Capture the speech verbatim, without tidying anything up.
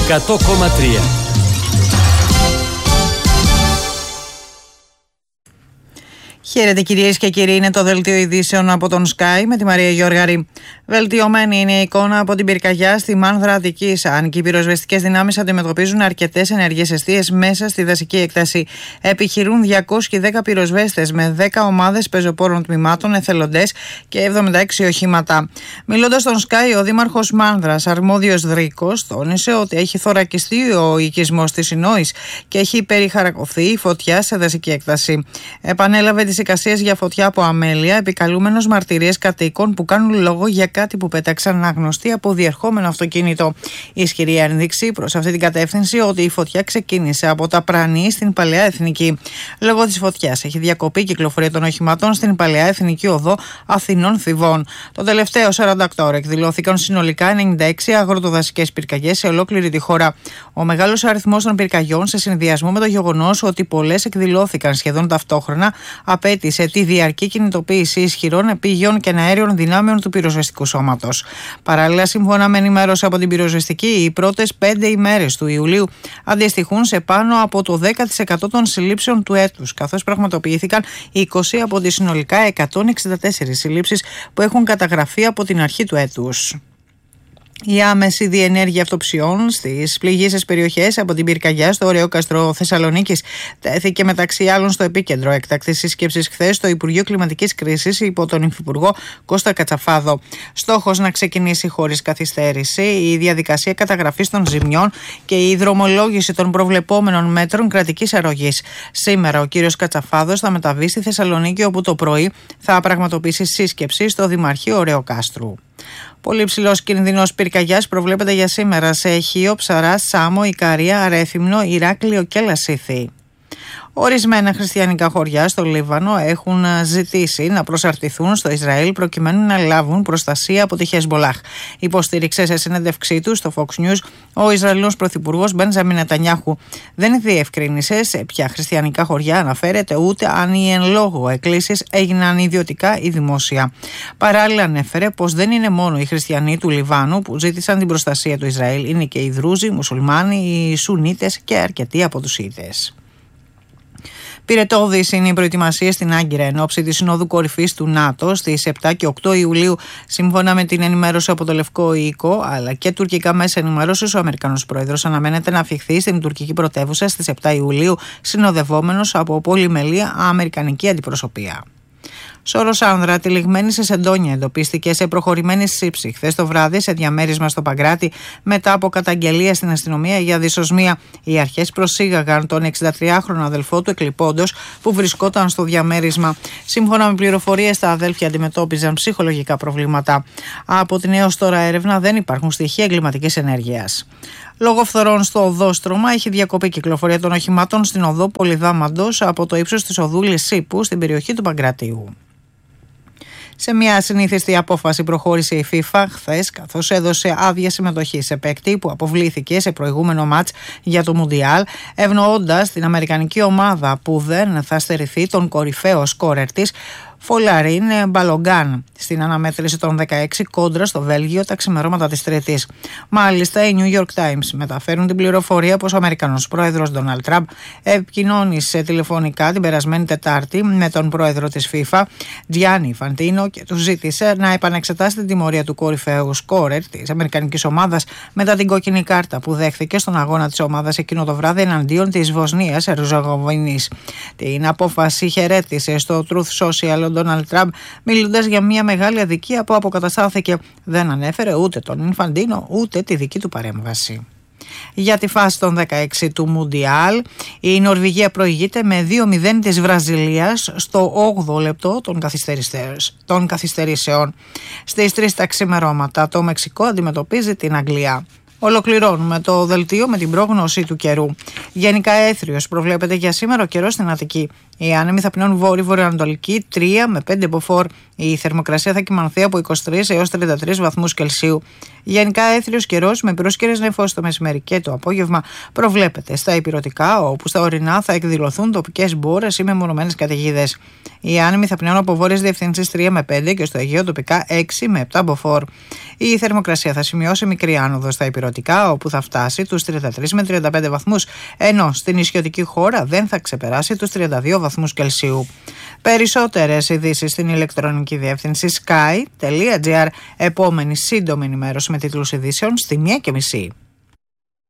εκατό κόμμα τρία. Χαίρετε κυρίες και κύριοι, είναι το δελτίο ειδήσεων από τον Sky με τη Μαρία Γιώργαρη. Βελτιωμένη είναι η εικόνα από την πυρκαγιά στη Μάνδρα Αττικής. Αν και οι πυροσβεστικές δυνάμεις αντιμετωπίζουν αρκετές ενεργές εστίες μέσα στη δασική έκταση. Επιχειρούν διακόσιοι δέκα πυροσβέστες με δέκα ομάδες πεζοπόρων τμήματων, εθελοντές και εβδομήντα έξι οχήματα. Μιλώντας στον Sky, ο δήμαρχος Μάνδρας, Αρμόδιος Δρίκος, τόνισε ότι έχει θωρακιστεί ο οικισμός της Ινόης και έχει περιχαρακωθεί η φωτιά σε δασική έκταση. Επανέλαβε τις εικασίες για φωτιά από αμέλεια, επικαλούμενος μαρτυρίες κατοίκων που κάνουν λόγο για κάτι που πέταξαν άγνωστοι από διερχόμενο αυτοκίνητο. Η ισχυρή ένδειξη προς αυτή την κατεύθυνση ότι η φωτιά ξεκίνησε από τα Πρανή στην Παλαιά Εθνική. Λόγω της φωτιάς έχει διακοπεί η κυκλοφορία των οχημάτων στην Παλαιά Εθνική Οδό Αθηνών Θηβών. Το τελευταίο σαράντα οκτώ ώρο εκδηλώθηκαν συνολικά ενενήντα έξι αγροτοδασικές πυρκαγιές σε ολόκληρη τη χώρα. Ο μεγάλος αριθμός των πυρκαγιών, σε συνδυασμό με το γεγονός ότι πολλές εκδηλώθηκαν σχεδόν ταυτόχρονα, απέτησε τη διαρκή κινητοποίηση ισχυρών επίγειων και αέριων δυνάμεων του πυροσβεστικού σώματος. Παράλληλα, σύμφωνα με ενημέρωση από την πυροσβεστική, οι πρώτες πέντε ημέρες του Ιουλίου αντιστοιχούν σε πάνω από το δέκα τοις εκατό των συλλήψεων του έτους, καθώς πραγματοποιήθηκαν είκοσι από τις συνολικά εκατόν εξήντα τέσσερις συλλήψεις που έχουν καταγραφεί από την αρχή του έτους. Η άμεση διενέργεια αυτοψιών στις πληγήσεις περιοχές από την πυρκαγιά στο Ωρεόκαστρο Θεσσαλονίκης τέθηκε μεταξύ άλλων στο επίκεντρο έκτακτης σύσκεψης χθες στο Υπουργείο Κλιματικής Κρίσης υπό τον Υφυπουργό Κώστα Κατσαφάδο. Στόχος να ξεκινήσει χωρίς καθυστέρηση η διαδικασία καταγραφής των ζημιών και η δρομολόγηση των προβλεπόμενων μέτρων κρατικής αρρωγής. Σήμερα ο κύριος Κατσαφάδος θα μεταβεί στη Θεσσαλονίκη, όπου το πρωί θα πραγματοποιήσει σύσκεψη στο Δημαρχείο Ωρεοκάστρου. Πολύ ψηλός κινδυνός πυρκαγιάς προβλέπεται για σήμερα σε Αιχείο, Ψαρά, Σάμο, Ικαρία, Ρέθυμνο, Ηράκλειο και Λασίθι. Ορισμένα χριστιανικά χωριά στο Λίβανο έχουν ζητήσει να προσαρτηθούν στο Ισραήλ προκειμένου να λάβουν προστασία από τη Χεσμολάχ. Υποστήριξε σε συνέντευξή του στο Fox News ο Ισραηλινός πρωθυπουργός Μπεντζαμίν Νετανιάχου. Δεν διευκρίνησε σε ποια χριστιανικά χωριά αναφέρεται, ούτε αν οι εν λόγω εκκλήσεις έγιναν ιδιωτικά ή δημόσια. Παράλληλα, ανέφερε πως δεν είναι μόνο οι χριστιανοί του Λιβάνου που ζήτησαν την προστασία του Ισραήλ, είναι και οι Δρούζοι, οι Μουσουλμάνοι, οι Σουνίτες και αρκετοί από τους Σιήτες. Πυρετώδης είναι η προετοιμασία στην Άγκυρα εν ώψη της Συνόδου Κορυφής του ΝΑΤΟ στις επτά και οκτώ Ιουλίου, σύμφωνα με την ενημέρωση από το Λευκό Οίκο αλλά και τουρκικά μέσα ενημέρωσης. Ο Αμερικανός πρόεδρος αναμένεται να αφιχθεί στην τουρκική πρωτεύουσα στις επτά Ιουλίου, συνοδευόμενος από πολυμελή αμερικανική αντιπροσωπεία. Σώρος άνδρα τυλιγμένη σε σεντόνια εντοπίστηκε σε προχωρημένη σύψη χθες το βράδυ σε διαμέρισμα στο Παγκράτη μετά από καταγγελία στην αστυνομία για δυσοσμία. Οι αρχές προσήγαγαν τον εξηντατριάχρονο αδελφό του εκλειπώντος που βρισκόταν στο διαμέρισμα. Σύμφωνα με πληροφορίες, τα αδέλφια αντιμετώπιζαν ψυχολογικά προβλήματα. Από την έως τώρα έρευνα δεν υπάρχουν στοιχεία εγκληματικής ενέργειας. Λόγω φθορών στο οδόστρωμα έχει διακοπεί κυκλοφορία των οχημάτων στην οδό Πολυδάμαντος από το ύψος της οδού Λυσίπου στην περιοχή του Παγκρατίου. Σε μια ασυνήθιστη απόφαση προχώρησε η FIFA χθες, καθώς έδωσε άδεια συμμετοχή σε παίκτη που αποβλήθηκε σε προηγούμενο μάτς για το Μουντιάλ, ευνοώντας την αμερικανική ομάδα που δεν θα στερηθεί τον κορυφαίο σκόρερ της, Φολαρίν Μπαλογκάν, στην αναμέτρηση των δεκαέξι κόντρα στο Βέλγιο τα ξημερώματα της Τρίτης. Μάλιστα, οι New York Times μεταφέρουν την πληροφορία πως ο Αμερικανός πρόεδρος Ντόναλντ Τραμπ επικοινώνησε τηλεφωνικά την περασμένη Τετάρτη με τον πρόεδρο της FIFA, Τζιάννι Φαντίνο, και του ζήτησε να επανεξετάσει την τιμωρία του κορυφαίου σκόρερ της αμερικανικής ομάδας μετά την κόκκινη κάρτα που δέχθηκε στον αγώνα της ομάδας εκείνο το βράδυ εναντίον της Βοσνίας Ερζεγοβίνης. Την απόφαση χαιρέτησε στο Truth Social ο Ντόναλντ Τραμπ, μιλώντας για μια μεγάλη αδικία που αποκαταστάθηκε. Δεν ανέφερε ούτε τον Ινφαντίνο ούτε τη δική του παρέμβαση. Για τη φάση των δεκαέξι του Μουντιάλ, η Νορβηγία προηγείται με δύο μηδέν της Βραζιλίας στο όγδοο λεπτό των καθυστερήσεων. Στις τρεις τα ξημερώματα το Μεξικό αντιμετωπίζει την Αγγλία. Ολοκληρώνουμε το δελτίο με την πρόγνωση του καιρού. Γενικά έθριος προβλέπεται για σήμερα ο καιρός στην Αττική. Οι άνεμοι θα πνέουν βόρειο-βορειοανατολική τρία με πέντε μποφόρ. Η θερμοκρασία θα κυμανθεί από είκοσι τρεις έως τριάντα τρεις βαθμούς Κελσίου. Γενικά έθριος καιρός με πυρόσκαιρες νεφώσεις το μεσημέρι και το απόγευμα προβλέπεται στα ηπειρωτικά, όπου στα ορεινά θα εκδηλωθούν τοπικές μπόρες ή μεμονωμένες καταιγίδες. Οι άνεμοι θα πνέουν από βόρειες διευθύνσεις τρία με πέντε και στο Αιγαίο τοπικά έξι με επτά μποφόρ. Η θερμοκρασία θα σημειώσει μικρή άνοδο στα ηπειρωτικά. ημιπερωτικά, όπου θα φτάσει τους τριάντα τρεις με τριάντα πέντε βαθμούς, ενώ στην νησιωτική χώρα δεν θα ξεπεράσει τους τριάντα δύο βαθμούς Κελσίου. Περισσότερες ειδήσεις στην ηλεκτρονική διεύθυνση sky τελεία gr. Επόμενη σύντομη ενημέρωση με τίτλους ειδήσεων στη μία και μισή.